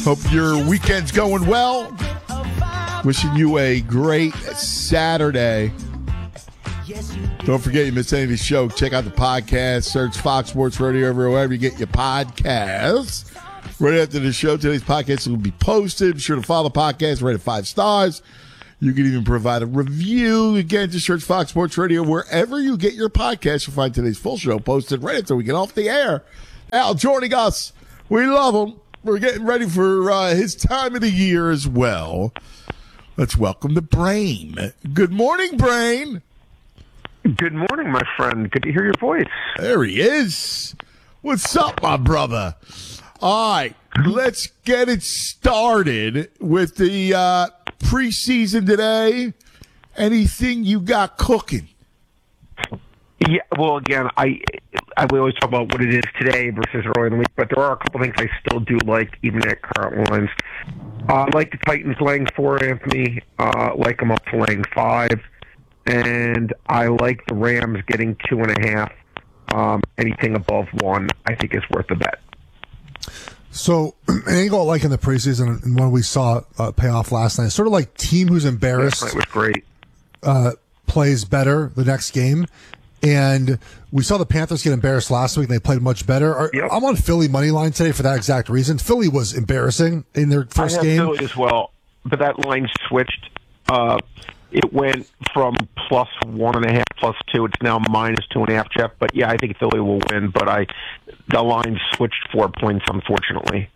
Hope your weekend's going well. Wishing you a great Saturday. Don't forget, you missed any of the show, check out the podcast. Search Fox Sports Radio wherever you get your podcasts. Right after the show, today's podcast will be posted. Be sure to follow the podcast, rate it 5 stars. You can even provide a review. Again, just search Fox Sports Radio wherever you get your podcast. You'll find today's full show posted right after we get off the air. Al joining us. We love him. We're getting ready for his time of the year as well. Let's welcome the Brain. Good morning, Brain. Good morning, my friend. Good to hear your voice. There he is. What's up, my brother? All right, let's get it started with the preseason today. Anything you got cooking? Yeah, well, again, we always talk about what it is today versus early in the week, but there are a couple things I still do like, even at current lines. I like the Titans laying 4, Anthony. Like them up to laying 5. And I like the Rams getting 2.5. Anything above 1, I think, is worth a bet. So, an angle like in the preseason, and one we saw pay off last night, sort of like team who's embarrassed. Last night was great. Plays better the next game. And we saw the Panthers get embarrassed last week, and they played much better. Yep. I'm on Philly money line today for that exact reason. Philly was embarrassing in their first game. I have Philly as well, but that line switched. It went from plus 1.5, plus 2. It's now minus 2.5, Jeff. But yeah, I think Philly will win. But the line switched 4 points, unfortunately.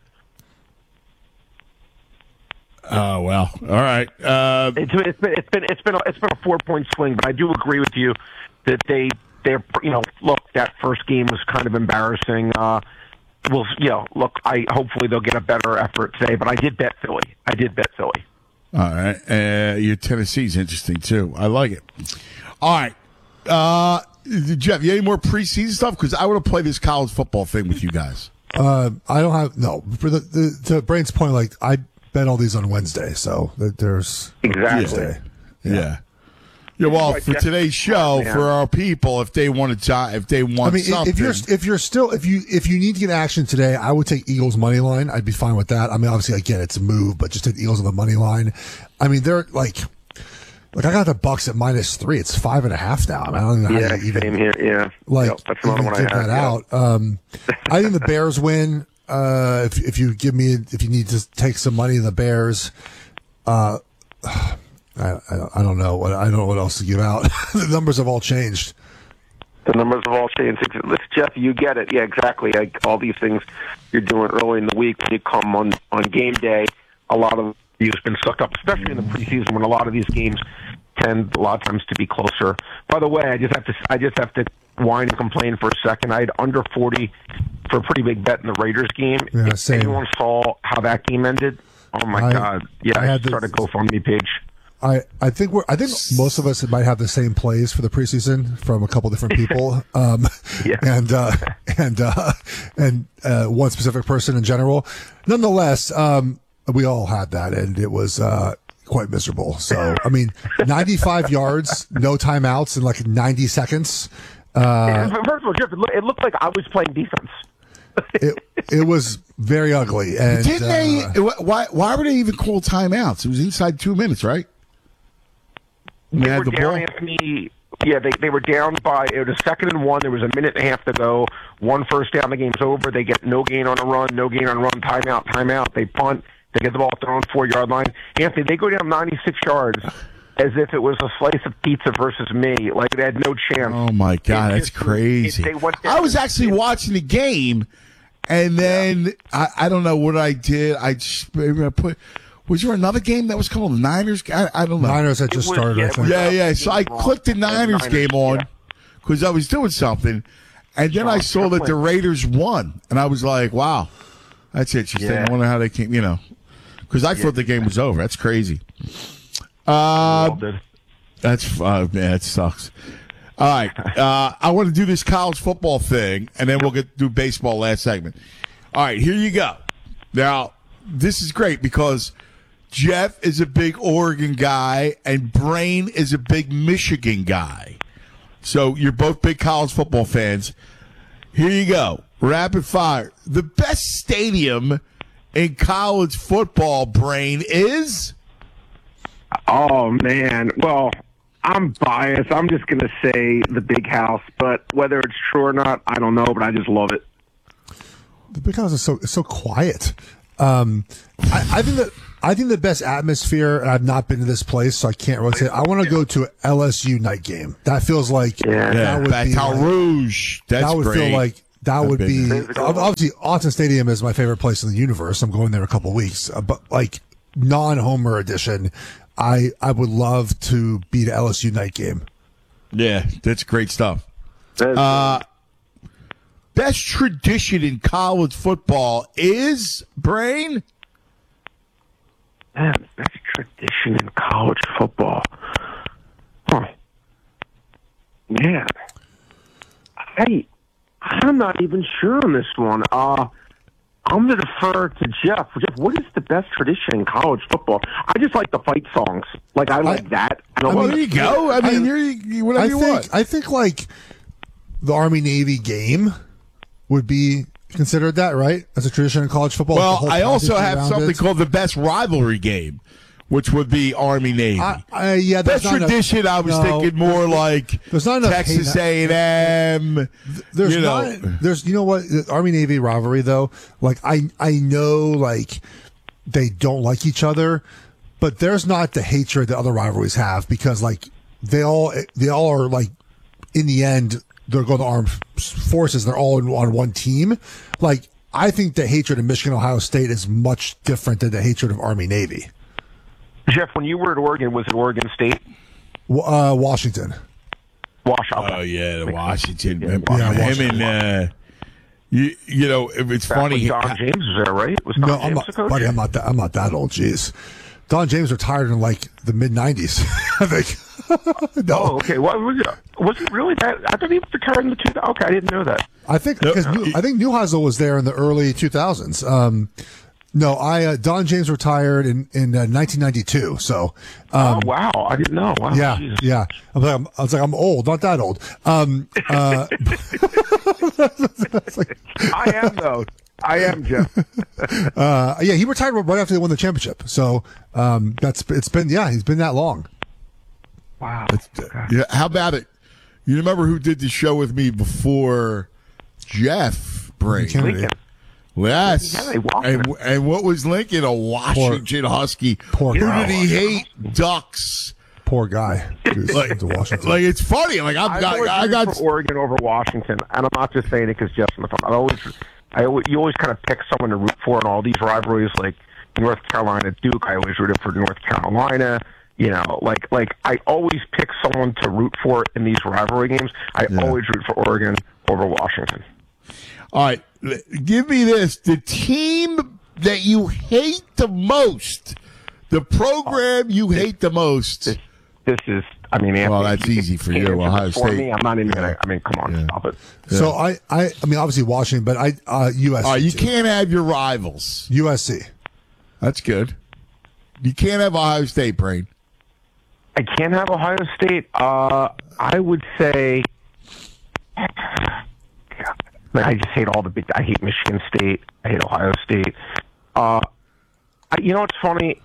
Oh well, all right. It's been a 4-point swing, but I do agree with you that they're look, that first game was kind of embarrassing. Hopefully they'll get a better effort today. But I did bet Philly. All right. Your Tennessee's interesting, too. I like it. All right. Jeff, you have any more preseason stuff? Because I want to play this college football thing with you guys. I don't have – no. For to Brain's point, like, I bet all these on Wednesday, so there's – Exactly. Tuesday. Yeah. Yeah, well, for today's show, for our people, if they want something, if you need to get action today, I would take Eagles money line. I'd be fine with that. I mean, obviously, again, it's a move, but just take Eagles on the money line. I mean, they're like I got the Bucks at -3. It's 5.5 now. I mean, I don't know how you even same here. Yeah, that's another one I have. Out. I think the Bears win. If you need to take some money in the Bears. I don't know what else to give out. The numbers have all changed. Listen, Jeff, you get it. Yeah, exactly. All these things you're doing early in the week, when you come on game day, a lot of you've been sucked up, especially in the preseason when a lot of these games tend a lot of times to be closer. By the way, I just have to whine and complain for a second. I had under 40 for a pretty big bet in the Raiders game. Yeah, if anyone saw how that game ended, oh my God! Yeah, I started a GoFundMe page. I think most of us might have the same plays for the preseason from a couple different people, and one specific person in general. Nonetheless, we all had that, and it was quite miserable. So, I mean, 95 yards, no timeouts, in like 90 seconds. First of all, Jeff, it looked like I was playing defense. It was very ugly. And didn't they? Why were they even called timeouts? It was inside 2 minutes, right? They were down, Anthony. Yeah, they were down by, it was 2nd and 1. There was a minute and a half to go. 1 first down, the game's over. They get no gain on a run, timeout. They punt. They get the ball thrown 4-yard line. Anthony, they go down 96 yards as if it was a slice of pizza versus me. Like, they had no chance. Oh, my God, that's crazy. I was actually watching the game, and then I don't know what I did. I put... Was there another game that was called the Niners? I don't know. Niners had just started, I think. Yeah. So I clicked the Niners game on because I was doing something, and then I saw that the Raiders won, and I was like, "Wow, that's interesting." I wonder how they came, because I thought the game was over. That's crazy. That's man, it sucks. All right, I want to do this college football thing, and then we'll do baseball last segment. All right, here you go. Now, this is great because Jeff is a big Oregon guy, and Brain is a big Michigan guy. So you're both big college football fans. Here you go. Rapid fire. The best stadium in college football, Brain, is? Oh, man. Well, I'm biased. I'm just going to say the Big House, but whether it's true or not, I don't know, but I just love it. The Big House is so quiet. I think the best atmosphere, and I've not been to this place, so I can't really say. I want to go to an LSU night game. That feels like that would be Baton Rouge. That's that would great. feel like that would be there. obviously Autzen Stadium is my favorite place in the universe. I'm going there a couple weeks, but like non-Homer edition, I would love to be to LSU night game. Yeah, that's great stuff. Best tradition in college football is, Brain? Man, best tradition in college football. Huh. Man. I'm not even sure on this one. I'm going to defer to Jeff. Jeff, what is the best tradition in college football? I just like the fight songs. Like, I like that. There you go. I mean, you're whatever you want. I think like the Army-Navy game would be considered that, right? As a tradition in college football. Well, I also have something called the best rivalry game, which would be Army-Navy. Yeah, best tradition, I was thinking more like there's not enough Texas A&M. There's you know what, the Army-Navy rivalry though, like I know like they don't like each other, but there's not the hatred that other rivalries have because like they all are like in the end they're going to armed forces. They're all on one team. Like I think the hatred of Michigan Ohio State is much different than the hatred of Army-Navy. Jeff, when you were at Oregon, was it Oregon State? Washington. Washington. Oh yeah, the Washington. Washington. Him and you know, it's funny. Don James was there, right? Was Don James the coach? Buddy, I'm not that old. Jeez, Don James retired in like the mid '90s. I think. No. Oh, okay. What was it? Was it really that? I thought he was retired in the 2000s. Okay, I didn't know that. I think because I think Neuheisel was there in the early 2000s. No, Don James retired in 1992. So, oh wow, I didn't know. Wow, yeah, Jesus. yeah. I was like, I'm old, not that old. I am though. I am, Jeff. Yeah, he retired right after they won the championship. So he's been that long. Wow. Yeah, how about it? You remember who did the show with me before Jeff Brain? Lincoln. Yes. Yeah, and what was Lincoln? A Washington Husky. Poor Who guy. did he hate? Ducks. Poor guy. Like, to Washington. like it's funny. Like I got for Oregon over Washington, and I'm not just saying it because Jeff's on the phone. You always kind of pick someone to root for in all these rivalries, like North Carolina Duke. I always rooted for North Carolina. You know, like I always pick someone to root for in these rivalry games. I always root for Oregon over Washington. All right, give me this: the team that you hate the most, the program you hate the most. This is, I mean, Anthony, well, that's easy for you, Ohio State. Me, I'm not even gonna. I mean, come on, stop it. So I mean, obviously Washington, but USC. You can't have your rivals. USC. That's good. You can't have Ohio State, Brain. I can't have Ohio State. I would say. I just hate all the big. I hate Michigan State. I hate Ohio State. You know what's funny?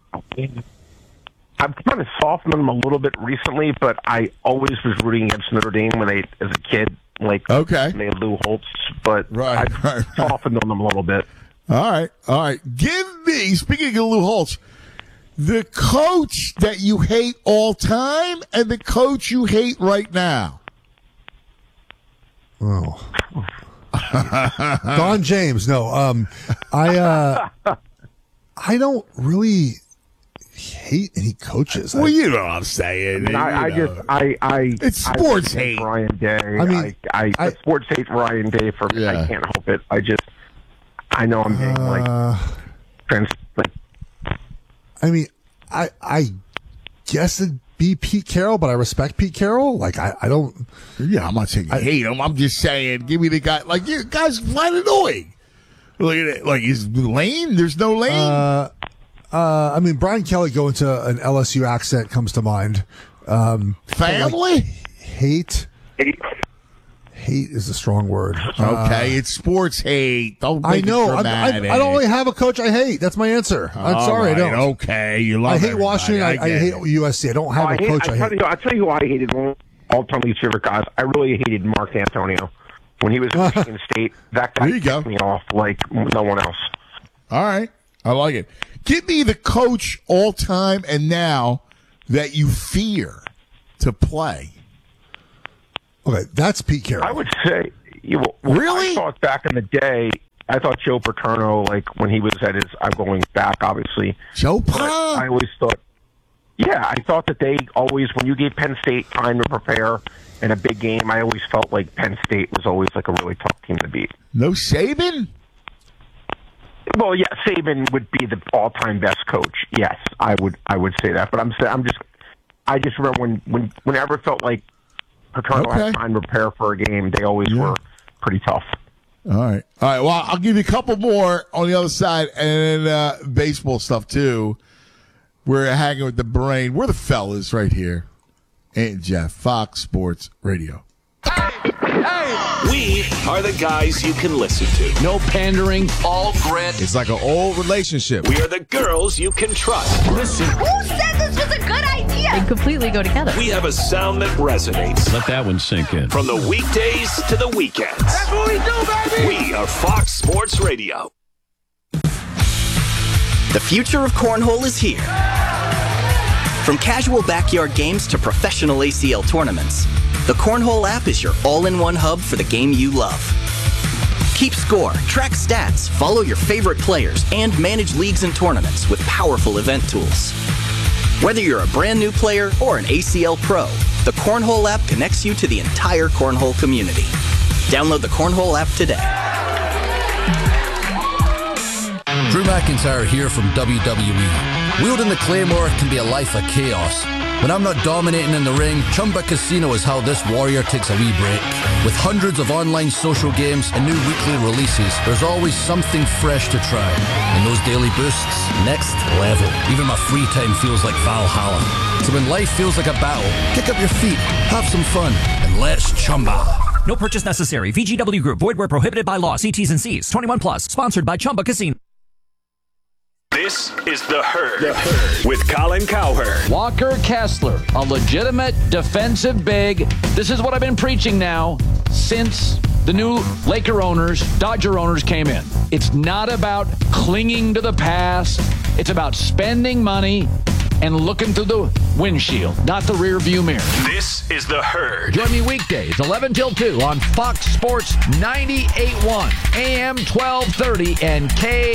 I've kind of softened them a little bit recently, but I always was rooting against Notre Dame when as a kid, like okay, they had Lou Holtz. But I've softened on them a little bit. All right. Give me, speaking of Lou Holtz, the coach that you hate all time and the coach you hate right now. Oh. Don James. No. I don't really hate any coaches. Well, you know what I'm saying. It's sports hate. Ryan Day. I mean, I sports hate Ryan Day for me. I can't help it. I know I'm being I mean, I guess it'd be Pete Carroll, but I respect Pete Carroll. Like I don't. Yeah, I'm not saying I hate him. I'm just saying, give me the guy. Like you guys find annoying. Look at it. Like is Lane? There's no Lane. I mean, Brian Kelly going to an LSU accent comes to mind. Family? Hate hate is a strong word. Okay, it's sports hate. Don't make I know. it dramatic. I don't really have a coach I hate. That's my answer. I'm sorry, I don't. Okay, you love I hate everybody. Washington. I hate USC. I don't have a coach I hate. I'll tell you who I hated. One of all-time least favorite guys. I really hated Mark Antonio when he was at Michigan State. That guy pissed me off like no one else. All right, I like it. Give me the coach all time and now that you fear to play. Okay, that's Pete Carroll. I would say, really? I thought back in the day, I thought Joe Paterno, like when he was at his, I'm going back, obviously. Joe Paterno? I always thought, I thought that they always, when you gave Penn State time to prepare in a big game, I always felt like Penn State was always like a really tough team to beat. No Saban? Well, yeah, Saban would be the all-time best coach. Yes, I would say that. But I just remember whenever it felt like Paterno had time to prepare for a game, they always were pretty tough. All right. Well, I'll give you a couple more on the other side, and then baseball stuff too. We're hanging with the brain. We're the fellas right here. Ant and Jeff, Fox Sports Radio. We are the guys you can listen to. No pandering, all grit. It's like an old relationship. We are the girls you can trust. Listen. Who said this was a good idea? They completely go together. We have a sound that resonates. Let that one sink in. From the weekdays to the weekends. That's what we do, baby! We are Fox Sports Radio. The future of cornhole is here. From casual backyard games to professional ACL tournaments, the Cornhole app is your all-in-one hub for the game you love. Keep score, track stats, follow your favorite players, and manage leagues and tournaments with powerful event tools. Whether you're a brand new player or an ACL pro, the Cornhole app connects you to the entire cornhole community. Download the Cornhole app today. Drew McIntyre here from WWE. Wielding the Claymore can be a life of chaos. When I'm not dominating in the ring, Chumba Casino is how this warrior takes a wee break. With hundreds of online social games and new weekly releases, there's always something fresh to try. And those daily boosts, next level. Even my free time feels like Valhalla. So when life feels like a battle, kick up your feet, have some fun, and let's Chumba. No purchase necessary. VGW Group. Void where prohibited by law. See T's and C's. 21 plus. Sponsored by Chumba Casino. This is The Herd. With Colin Cowherd. Walker Kessler, a legitimate defensive big. This is what I've been preaching now since the new Laker owners, Dodger owners came in. It's not about clinging to the past. It's about spending money and looking through the windshield, not the rear view mirror. This is The Herd. Join me weekdays, 11 till 2 on Fox Sports 98.1, AM 1230, and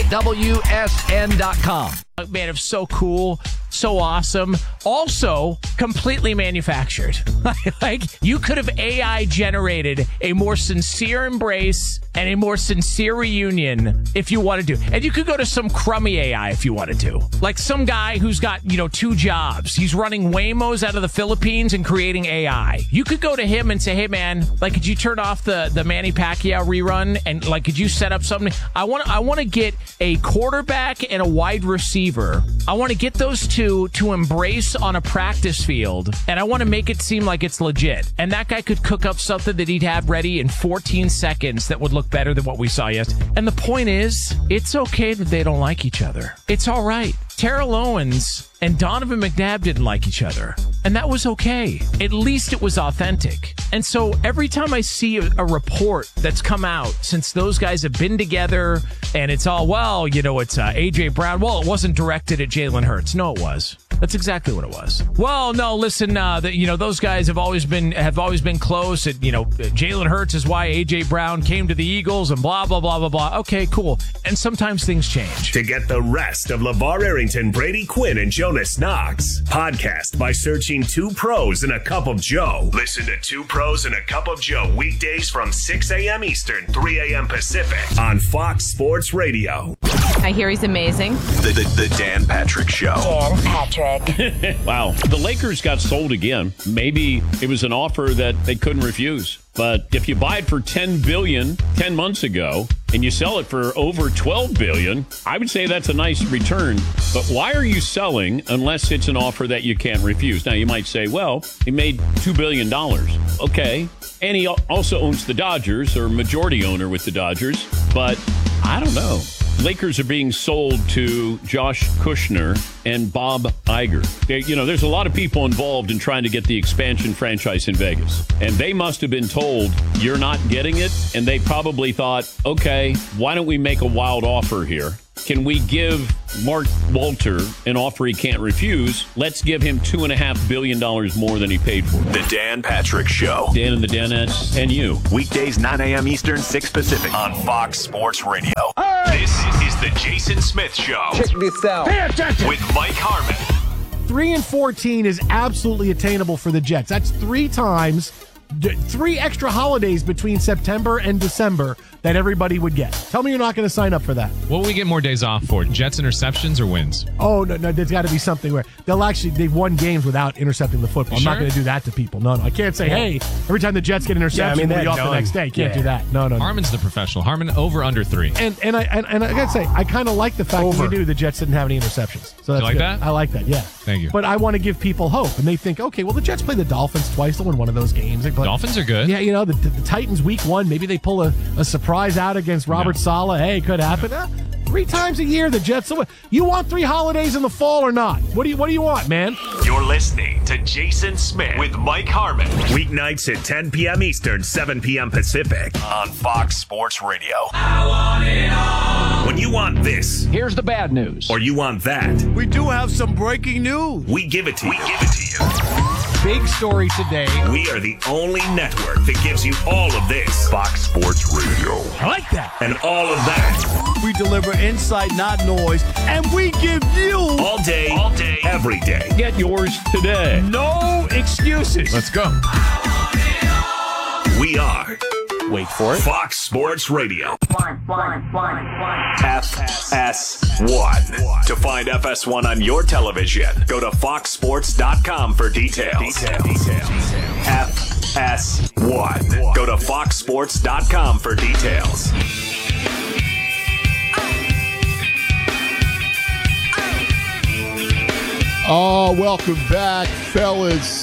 KWSN.com. Man, it's so cool, so awesome. Also, completely manufactured. Like, you could have AI generated a more sincere embrace and a more sincere reunion if you wanted to. And you could go to some crummy AI if you wanted to. Like some guy who's got, 2 jobs. He's running Waymos out of the Philippines and creating AI. You could go to him and say, hey, man, like, could you turn off the Manny Pacquiao rerun? And, like, could you set up something? I want to get a quarterback and a wide receiver. I want to get those two to embrace on a practice field, and I want to make it seem like it's legit. And that guy could cook up something that he'd have ready in 14 seconds that would look better than what we saw yesterday. And the point is, it's okay that they don't like each other. It's all right. Terrell Owens and Donovan McNabb didn't like each other, and that was okay. At least it was authentic. And so every time I see a report that's come out since those guys have been together, and it's all, it's A.J. Brown. Well, it wasn't directed at Jalen Hurts. No, it was. That's exactly what it was. Well, no, listen, those guys have always been close. Jalen Hurts is why A.J. Brown came to the Eagles and blah, blah, blah, blah, blah. Okay, cool. And sometimes things change. To get the rest of LeVar Arrington, Brady Quinn, and Jonas Knox, podcast by searching 2 Pros and a Cup of Joe. Listen to 2 Pros and a Cup of Joe weekdays from 6 a.m. Eastern, 3 a.m. Pacific on Fox Sports Radio. I hear he's amazing. The Dan Patrick Show. Dan Patrick. Wow. The Lakers got sold again. Maybe it was an offer that they couldn't refuse. But if you buy it for $10 billion 10 months ago and you sell it for over $12 billion, I would say that's a nice return. But why are you selling unless it's an offer that you can't refuse? Now, you might say, well, he made $2 billion. Okay. And he also owns the Dodgers, or majority owner with the Dodgers. But I don't know. Lakers are being sold to Josh Kushner and Bob Iger. There's a lot of people involved in trying to get the expansion franchise in Vegas. And they must have been told, you're not getting it. And they probably thought, okay, why don't we make a wild offer here? Can we give Mark Walter an offer he can't refuse? Let's give him $2.5 billion more than he paid for. The Dan Patrick Show. Dan and the Danettes and you. Weekdays 9 a.m. Eastern, 6 Pacific on Fox Sports Radio. This is the Jason Smith Show. Check this out. Pay attention. With Mike Harmon. 3-14 is absolutely attainable for the Jets. That's 3 extra holidays between September and December that everybody would get. Tell me you're not going to sign up for that. What will we get more days off for? Jets interceptions or wins? Oh, no, there's got to be something where they've won games without intercepting the football. I'm not going to do that to people. No, I can't say, hey, every time the Jets get an interception, we'll be off the next day. Can't do that. No. Harmon's the professional. Harmon over under 3. And I got to say, I kind of like the fact that we knew the Jets didn't have any interceptions. So that's you like good. that? I like that, yeah. Thank you. But I want to give people hope. And they think, okay, well, the Jets play the Dolphins twice. They'll win one of those games. Dolphins are good. Yeah, the Titans week 1, maybe they pull a surprise out against Robert Saleh. Hey, it could happen. 3 times a year, the Jets. You want 3 holidays in the fall or not? What do you want, man? You're listening to Jason Smith with Mike Harmon. Weeknights at 10 p.m. Eastern, 7 p.m. Pacific on Fox Sports Radio. I want it all. When you want this, here's the bad news. Or you want that, we do have some breaking news. We give it to you. Big story today. We are the only network that gives you all of this. Fox Sports Radio. I like that. And all of that. We deliver insight, not noise. And we give you all day, every day. Get yours today. No excuses. Let's go. We are. Wait for it. Fox Sports Radio. FS1. To find FS1 on your television, go to foxsports.com for details. FS1. Go to foxsports.com for details. Oh, welcome back, fellas.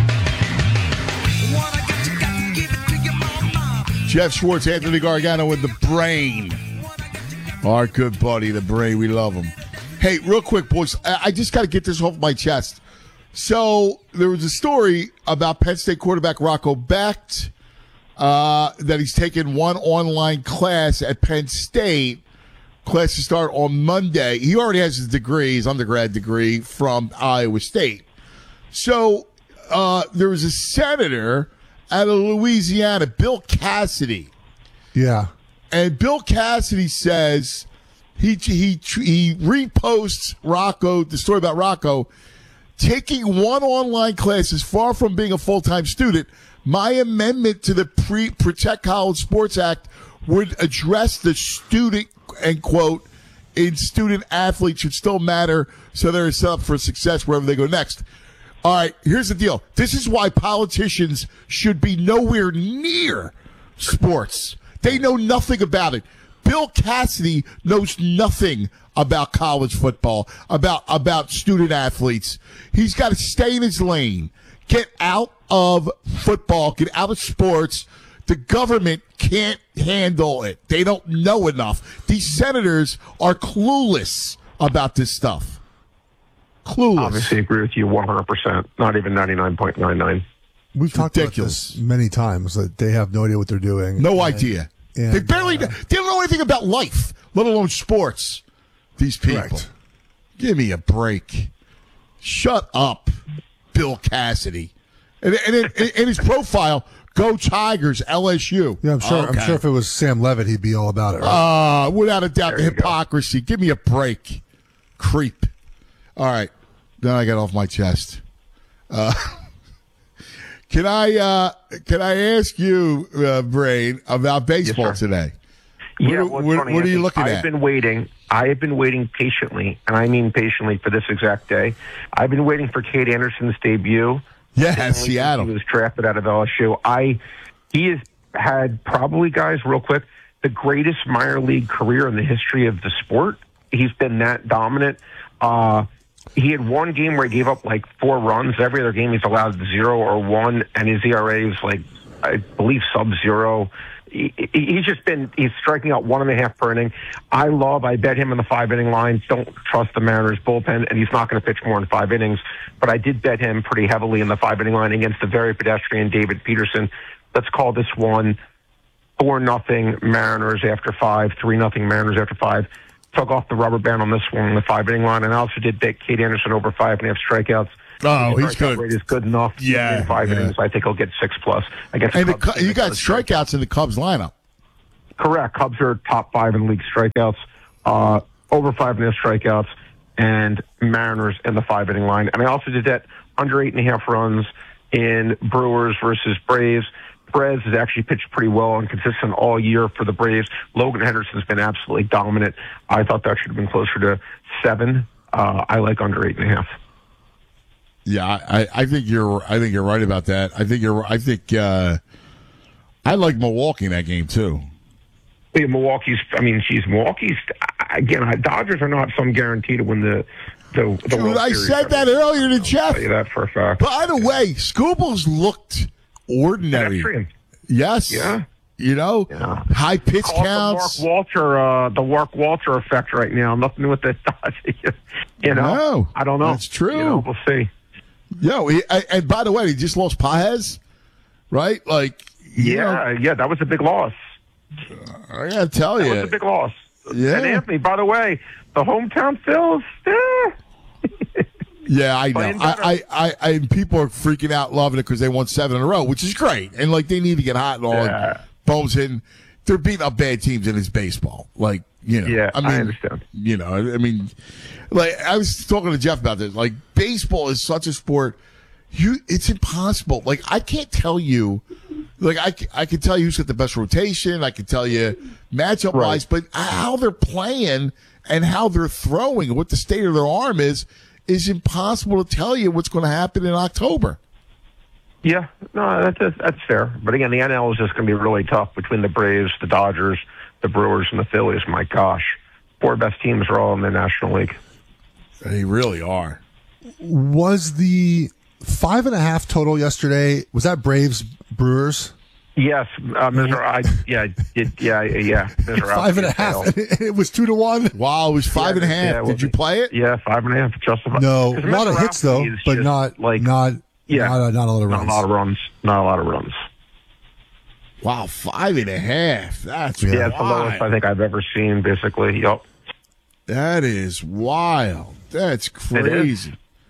Jeff Schwartz, Anthony Gargano with the Brain. Our good buddy, the Brain. We love him. Hey, real quick, boys. I just got to get this off my chest. So there was a story about Penn State quarterback Rocco Becht that he's taken one online class at Penn State. Class to start on Monday. He already has his degree, his undergrad degree from Iowa State. So there was a senator out of Louisiana, Bill Cassidy. Yeah. And Bill Cassidy says he reposts Rocco, the story about Rocco, taking one online class is far from being a full-time student. My amendment to the Protect College Sports Act would address the student, end quote, in student athletes should still matter so they're set up for success wherever they go next. All right, here's the deal. This is why politicians should be nowhere near sports. They know nothing about it. Bill Cassidy knows nothing about college football, about student athletes. He's got to stay in his lane. Get out of football. Get out of sports. The government can't handle it. They don't know enough. These senators are clueless about this stuff. Clueless. Obviously agree with you 100%. Not even 99.99. We've talked about this many times, that they have no idea what they're doing. No idea. They barely they don't know anything about life, let alone sports. These people. Correct. Give me a break. Shut up, Bill Cassidy. And in his profile, go Tigers, LSU. Yeah, I'm sure. Okay. I'm sure if it was Sam Levitt, he'd be all about it. Right? Without a doubt, the hypocrisy. Give me a break, creep. All right, then I got off my chest. Can I ask you, Brain, about baseball today? Yeah, what are you looking at? I have been waiting patiently, and I mean patiently, for this exact day. I've been waiting for Cade Anderson's debut. Yeah, Seattle. He was drafted out of LSU. He has had probably, guys, real quick, the greatest minor league career in the history of the sport. He's been that dominant. He had one game where he gave up like 4 runs. Every other game he's allowed 0 or 1, and his ERA is like I believe sub-zero. He's striking out 1.5 per inning. I bet him in the 5-inning line. Don't trust the Mariners bullpen, and he's not going to pitch more than 5 innings. But I did bet him pretty heavily in the 5-inning line against the very pedestrian David Peterson. Let's call this one 4-0 Mariners after 5, 3-0 Mariners after 5. Took off the rubber band on this one in the 5-inning line, and I also did bet Kate Anderson over 5.5 strikeouts. Oh, he's good. Rate is good enough. Yeah, in 5 innings, I think he'll get 6+. Against and you got strikeouts in the Cubs lineup. Correct. Cubs are top 5 in league strikeouts, over 5.5 strikeouts, and Mariners in the 5-inning line. And I also did that under 8.5 runs in Brewers versus Braves. Perez has actually pitched pretty well and consistent all year for the Braves. Logan Henderson's been absolutely dominant. I thought that should have been closer to 7. I like under 8.5. Yeah, I think you're right about that. I like Milwaukee in that game too. Yeah, Milwaukee's again. Dodgers are not some guarantee to win the World I Series. said that earlier to Jeff. I'll tell you that for a fact. By the way, Skubals looked ordinary. Pedestrian. Yes. Yeah. High pitch Call counts. The Mark Walter effect right now. Nothing with the Dodgers. No, I don't know. That's true. We'll see. And by the way, he just lost Paez, right? Yeah, that was a big loss. I gotta tell you, that was a big loss. Yeah. And Anthony, by the way, the hometown Phils. Yeah, I know. I people are freaking out, loving it because they won 7 in a row, which is great. And they need to get hot and all. Yeah. Bones hitting. They're beating up bad teams in his baseball. Yeah, I understand. I was talking to Jeff about this. Baseball is such a sport. It's impossible. I can't tell you. I can tell you who's got the best rotation. I can tell you matchup wise, but how they're playing and how they're throwing, what the state of their arm is impossible to tell you what's going to happen in October. Yeah, no, that's fair. But again, the NL is just going to be really tough between the Braves, the Dodgers, the Brewers, and the Phillies. My gosh, 4 best teams are all in the National League. They really are. Was the 5.5 total yesterday? Was that Braves Brewers? Yes, Mizrahi. Yeah. Mizrahi. 5.5. It was 2-1. Wow, it was 5.5. Yeah, Did you play it? Yeah, 5.5. Justified. No, a lot of hits though, but not a lot of runs. Not a lot of runs. Wow, 5.5. That's it's the lowest I think I've ever seen. Basically, yep. That is wild. That's crazy.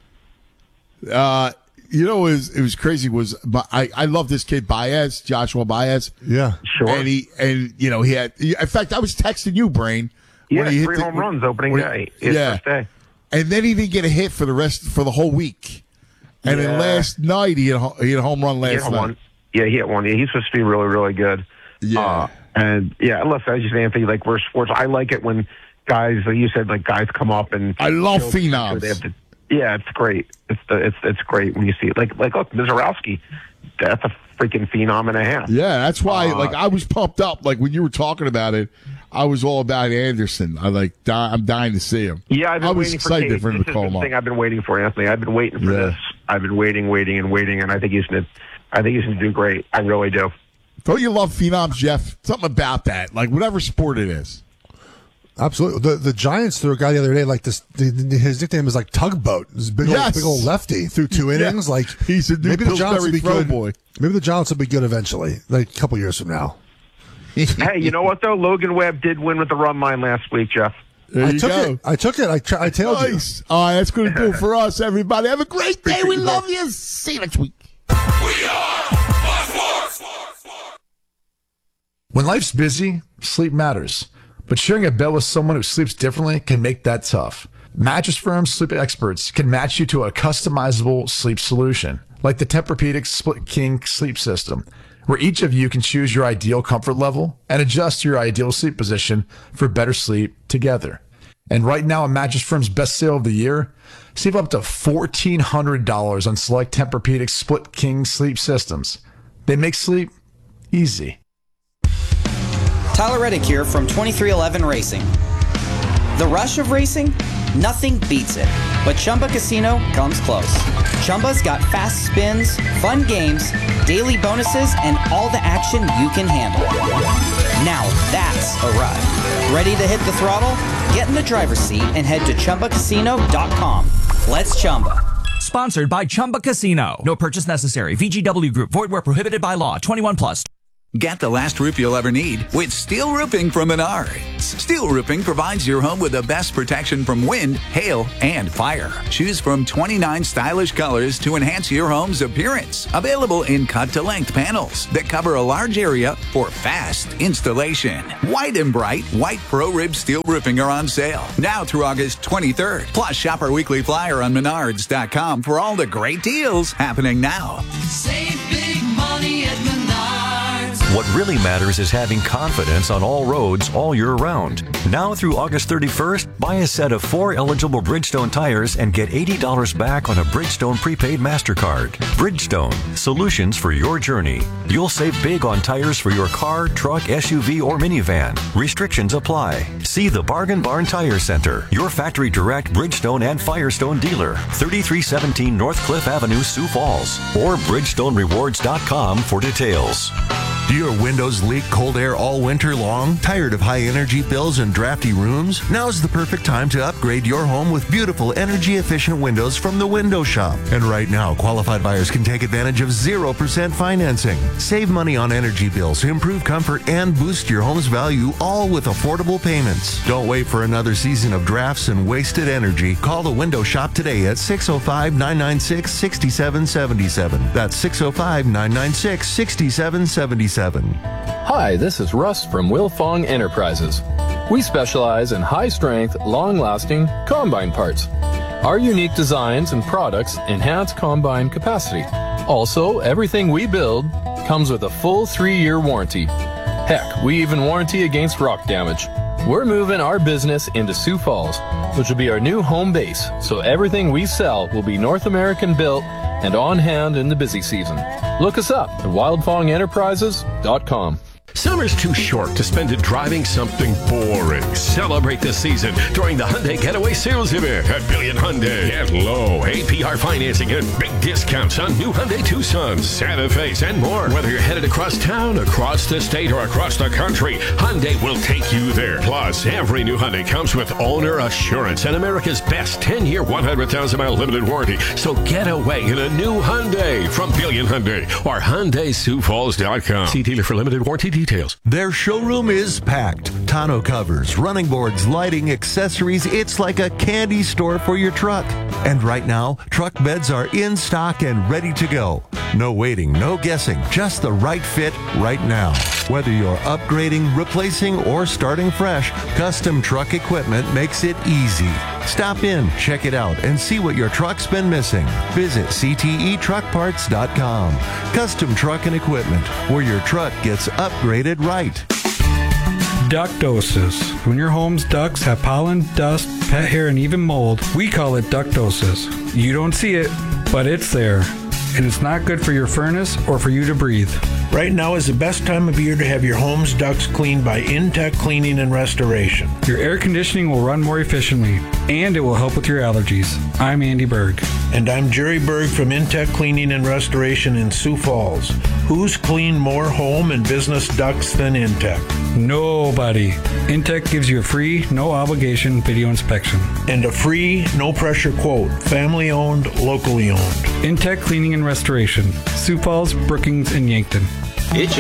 It was crazy I love this kid Baez, Joshua Baez. Yeah, sure. And he had. In fact, I was texting you, Brain. When he hit 3 home runs opening day. First day. And then he didn't get a hit for the whole week. And then last night he had a home run last night. Yeah, he hit one. Yeah, he's supposed to be really, really good. Yeah. Unless I just Anthony, we're sports. I like it when guys, like you said, guys come up and I love phenoms. Yeah, it's great. It's great when you see it. Look, Mizrahi, that's a freaking phenom and a half. Yeah, that's why. I was pumped up. When you were talking about it, I was all about Anderson. I'm dying to see him. Yeah, I was excited for him to call him up. I've been waiting for, Anthony. I've been waiting for this. I've been waiting, and I think he's going to do great. I really do. Don't you love phenoms, Jeff? Something about that, whatever sport it is. Absolutely. The Giants threw a guy the other day his nickname is Tugboat. This big old lefty through 2 innings. He's a new Pillsbury throw boy. Maybe the Giants will be good eventually, a couple years from now. Hey, you know what though? Logan Webb did win with the run line last week, Jeff. There you go. I took it. I tailed you. All right, that's going to do it for us, everybody. Have a great day. We love you. See you next week. We are Fox Sports. When life's busy, sleep matters. But sharing a bed with someone who sleeps differently can make that tough. Mattress Firm sleep experts can match you to a customizable sleep solution, like the Tempur-Pedic Split King sleep system, where each of you can choose your ideal comfort level and adjust your ideal sleep position for better sleep together. And right now, at Mattress Firm's best sale of the year, save up to $1,400 on select Tempur-Pedic Split King sleep systems. They make sleep easy. Tyler Reddick here from 2311 Racing. The rush of racing? Nothing beats it. but Chumba Casino comes close. Chumba's got fast spins, fun games, daily bonuses, and all the action you can handle. Now that's a ride. Ready to hit the throttle? Get in the driver's seat and head to ChumbaCasino.com. Let's Chumba. Sponsored by Chumba Casino. No purchase necessary. VGW Group. Void where prohibited by law. 21 plus. Get the last roof you'll ever need with steel roofing from Menards. Steel roofing provides your home with the best protection from wind, hail, and fire. Choose from 29 stylish colors to enhance your home's appearance. Available in cut-to-length panels that cover a large area for fast installation. White and bright white Pro-Rib steel roofing are on sale now through August 23rd. Plus, shop our weekly flyer on Menards.com for all the great deals happening now. Save big money at Menards. What really matters is having confidence on all roads all year round. Now through August 31st, buy a set of 4 eligible Bridgestone tires and get $80 back on a Bridgestone prepaid MasterCard. Bridgestone, solutions for your journey. You'll save big on tires for your car, truck, SUV, or minivan. Restrictions apply. See the Bargain Barn Tire Center, your factory direct Bridgestone and Firestone dealer, 3317 North Cliff Avenue, Sioux Falls, or BridgestoneRewards.com for details. Do your windows leak cold air all winter long? Tired of high energy bills and drafty rooms? Now's the perfect time to upgrade your home with beautiful energy efficient windows from the Window Shop. And right now, qualified buyers can take advantage of 0% financing. Save money on energy bills, improve comfort, and boost your home's value, all with affordable payments. Don't wait for another season of drafts and wasted energy. Call the Window Shop today at 605-996-6777. That's 605-996-6777. Hi, this is Russ from Wilfong Enterprises. We specialize in high-strength, long-lasting combine parts. Our unique designs and products enhance combine capacity. Also, everything we build comes with a full 3-year warranty. Heck, we even warranty against rock damage. We're moving our business into Sioux Falls, which will be our new home base, so everything we sell will be North American built and on hand in the busy season. Look us up at wildfongenterprises.com. Summer's too short to spend it driving something boring. Celebrate the season during the Hyundai Getaway Sales Event at Billion Hyundai. Get low APR financing and big discounts on new Hyundai Tucsons, Santa Fe's, and more. Whether you're headed across town, across the state, or across the country, Hyundai will take you there. Plus, every new Hyundai comes with owner assurance and America's best 10-year, 100,000-mile limited warranty. So get away in a new Hyundai from Billion Hyundai or HyundaiSiouxFalls.com. See dealer for limited warranty details. Their showroom is packed. Tonneau covers, running boards, lighting, accessories. It's like a candy store for your truck. And right now, truck beds are in stock and ready to go. No waiting, no guessing, just the right fit right now. Whether you're upgrading, replacing, or starting fresh, Custom Truck Equipment makes it easy. Stop in, check it out, and see what your truck's been missing. Visit CTETruckparts.com. Custom Truck and Equipment, where your truck gets upgraded right. Ductosis. When your home's ducts have pollen, dust, pet hair, and even mold, we call it ductosis. You don't see it, but it's there. And it's not good for your furnace or for you to breathe. Right now is the best time of year to have your home's ducts cleaned by Intech Cleaning and Restoration. Your air conditioning will run more efficiently, and it will help with your allergies. I'm Andy Berg. And I'm Jerry Berg from Intech Cleaning and Restoration in Sioux Falls. Who's cleaned more home and business ducts than Intech? Nobody. Intech gives you a free, no obligation video inspection. And a free, no pressure quote. Family owned, locally owned. Intech Cleaning and Restoration. Sioux Falls, Brookings, and Yankton.